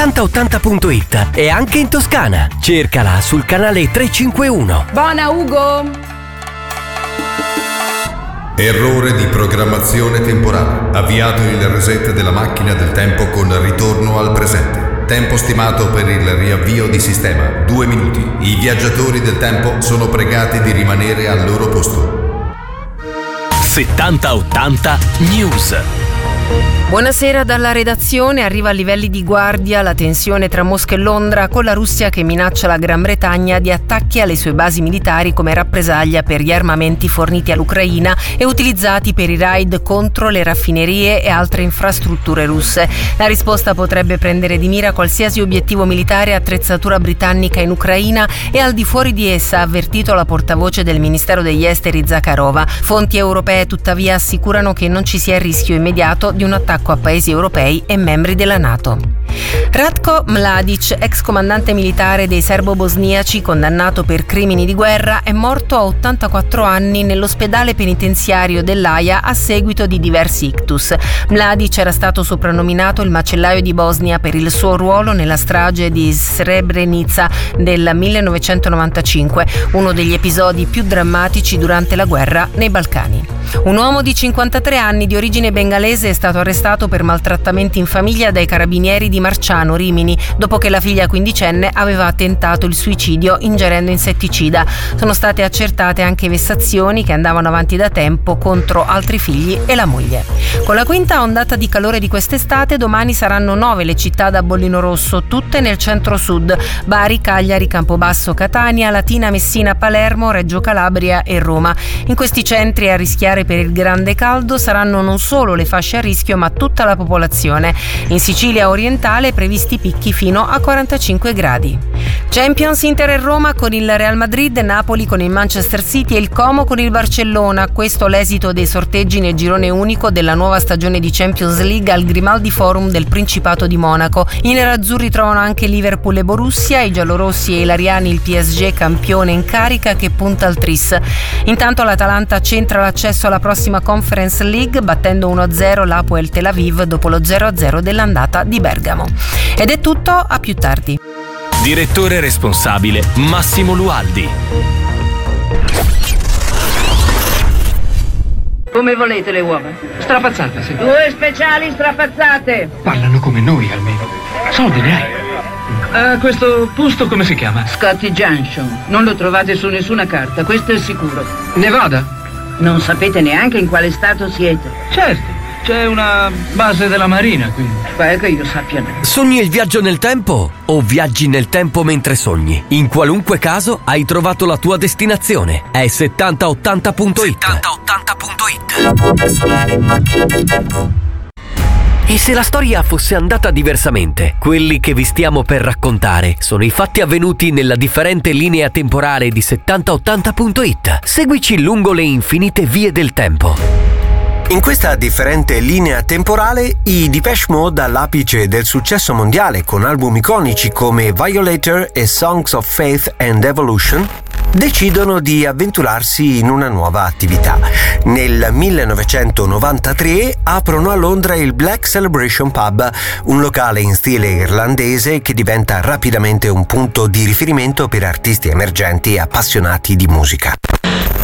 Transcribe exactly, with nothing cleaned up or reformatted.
settanta ottanta punto it e anche in Toscana. Cercala sul canale trecentocinquantuno. Buona Ugo! Errore di programmazione temporale. Avviato il reset della macchina del tempo con ritorno al presente. Tempo stimato per il riavvio di sistema, due minuti. I viaggiatori del tempo sono pregati di rimanere al loro posto. settanta ottanta News. Buonasera dalla redazione. Arriva a livelli di guardia la tensione tra Mosca e Londra, con la Russia che minaccia la Gran Bretagna di attacchi alle sue basi militari come rappresaglia per gli armamenti forniti all'Ucraina e utilizzati per i raid contro le raffinerie e altre infrastrutture russe. La risposta potrebbe prendere di mira qualsiasi obiettivo militare e attrezzatura britannica in Ucraina e al di fuori di essa, ha avvertito la portavoce del Ministero degli Esteri Zakharova. Fonti europee tuttavia assicurano che non ci sia il rischio immediato di un attacco a paesi europei e membri della NATO. Ratko Mladic, ex comandante militare dei serbo-bosniaci condannato per crimini di guerra, è morto a ottantaquattro anni nell'ospedale penitenziario dell'Aia a seguito di diversi ictus. Mladic era stato soprannominato il macellaio di Bosnia per il suo ruolo nella strage di Srebrenica del millenovecentonovantacinque, uno degli episodi più drammatici durante la guerra nei Balcani. Un uomo di cinquantatré anni di origine bengalese è stato arrestato per maltrattamenti in famiglia dai carabinieri di Marciano, Rimini, dopo che la figlia quindicenne aveva tentato il suicidio ingerendo insetticida. Sono state accertate anche vessazioni che andavano avanti da tempo contro altri figli e la moglie. Con la quinta ondata di calore di quest'estate, domani saranno nove le città da bollino rosso, tutte nel centro-sud: Bari, Cagliari, Campobasso, Catania, Latina, Messina, Palermo, Reggio Calabria e Roma. In questi centri a rischiare per il grande caldo saranno non solo le fasce a rischio, ma tutta la popolazione. In Sicilia orientale previsti picchi fino a quarantacinque gradi. Champions: Inter e Roma con il Real Madrid, Napoli con il Manchester City e il Como con il Barcellona. Questo l'esito dei sorteggi nel girone unico della nuova stagione di Champions League al Grimaldi Forum del Principato di Monaco. I nerazzurri trovano anche Liverpool e Borussia, i giallorossi e ilariani il P S G campione in carica che punta al tris. Intanto l'Atalanta centra l'accesso alla prossima Conference League battendo uno a zero l'Hapoel Tel Aviv dopo lo zero a zero dell'andata di Bergamo. Ed è tutto, a più tardi. Direttore responsabile Massimo Lualdi. Come volete le uova? Strapazzate, sì. Due speciali strapazzate. Parlano come noi, almeno. Soldi ne hai? Uh, questo posto come si chiama? Scotty Junction. Non lo trovate su nessuna carta, questo è sicuro. Nevada? Non sapete neanche in quale stato siete. Certo, c'è una base della Marina qui. Beh, che io sappia no. Sogni il viaggio nel tempo o viaggi nel tempo mentre sogni? In qualunque caso hai trovato la tua destinazione. È settanta ottanta punto it. settanta ottanta punto it. E se la storia fosse andata diversamente? Quelli che vi stiamo per raccontare sono i fatti avvenuti nella differente linea temporale di settanta ottanta punto it. Seguici lungo le infinite vie del tempo. In questa differente linea temporale, i Depeche Mode, all'apice del successo mondiale con album iconici come Violator e Songs of Faith and Evolution, decidono di avventurarsi in una nuova attività. Nel millenovecentonovantatré aprono a Londra il Black Celebration Pub, un locale in stile irlandese che diventa rapidamente un punto di riferimento per artisti emergenti e appassionati di musica.